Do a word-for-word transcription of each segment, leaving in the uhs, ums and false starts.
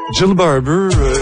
Jill Barber euh,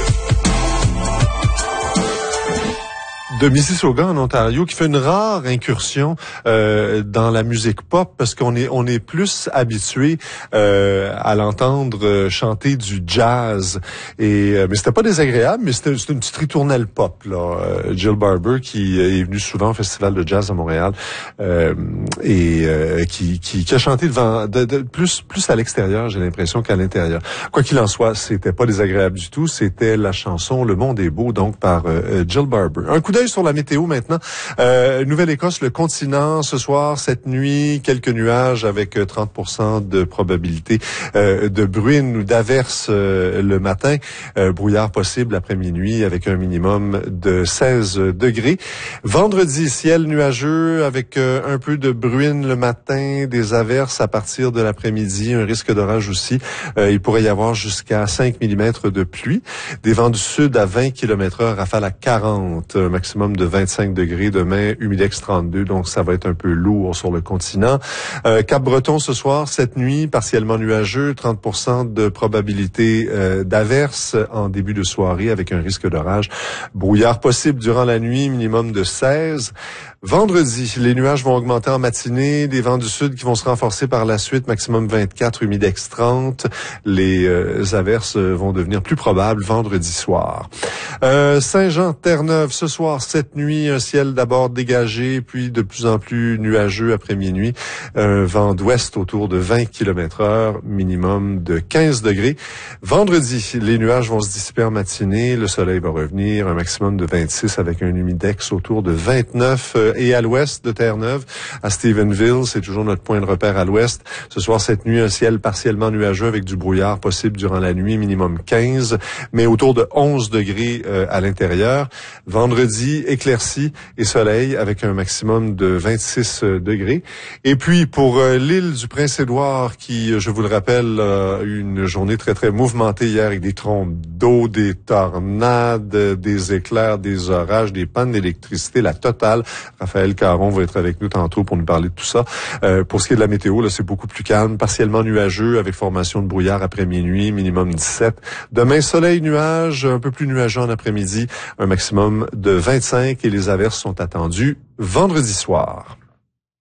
de Mississauga en Ontario, qui fait une rare incursion euh, dans la musique pop, parce qu'on est on est plus habitué euh, à l'entendre euh, chanter du jazz. Et euh, mais c'était pas désagréable, mais c'était, c'était une petite ritournelle pop là. Euh, Jill Barber, qui est venue souvent au Festival de jazz à Montréal euh, et euh, qui, qui qui a chanté devant de, de, plus plus à l'extérieur, j'ai l'impression, qu'à l'intérieur. Quoi qu'il en soit, c'était pas désagréable du tout. C'était la chanson Le Monde est beau, donc par euh, Jill Barber. Un coup d'œil sur la météo maintenant. Euh, Nouvelle-Écosse, le continent, ce soir, cette nuit, quelques nuages avec trente pour cent de probabilité euh, de bruine ou d'averse euh, le matin. Euh, brouillard possible après minuit avec un minimum de seize degrés. Vendredi, ciel nuageux avec euh, un peu de bruine le matin, des averses à partir de l'après-midi, un risque d'orage aussi. Euh, il pourrait y avoir jusqu'à cinq millimètres de pluie. Des vents du sud à vingt kilomètres heure, rafale à quarante, un maximum de vingt-cinq degrés. Demain, humidex trente-deux, donc ça va être un peu lourd sur le continent. Euh, Cap-Breton ce soir, cette nuit, partiellement nuageux, trente pour cent de probabilité euh, d'averse en début de soirée avec un risque d'orage. Brouillard possible durant la nuit, minimum de seize. Vendredi, les nuages vont augmenter en matinée, des vents du sud qui vont se renforcer par la suite, maximum vingt-quatre, humidex trente. Les euh, averses vont devenir plus probables vendredi soir. Euh, Saint-Jean, Terre-Neuve, ce soir, cette nuit, un ciel d'abord dégagé, puis de plus en plus nuageux après minuit. Un vent d'ouest autour de vingt kilomètres heure, minimum de quinze degrés. Vendredi, les nuages vont se dissiper en matinée, le soleil va revenir, un maximum de vingt-six avec un humidex autour de vingt-neuf. Et à l'ouest de Terre-Neuve, à Stephenville, c'est toujours notre point de repère à l'ouest. Ce soir, cette nuit, un ciel partiellement nuageux avec du brouillard possible durant la nuit, minimum quinze, mais autour de onze degrés euh, à l'intérieur. Vendredi, éclairci et soleil avec un maximum de vingt-six degrés. Et puis, pour euh, l'île du Prince-Édouard, qui, je vous le rappelle, a eu une journée très, très mouvementée hier avec des trombes d'eau, des tornades, des éclairs, des orages, des pannes d'électricité, la totale. Raphaël Caron va être avec nous tantôt pour nous parler de tout ça. Euh, pour ce qui est de la météo, là, c'est beaucoup plus calme, partiellement nuageux avec formation de brouillard après minuit, minimum dix-sept. Demain, soleil, nuage, un peu plus nuageux en après-midi, un maximum de vingt-cinq et les averses sont attendues vendredi soir.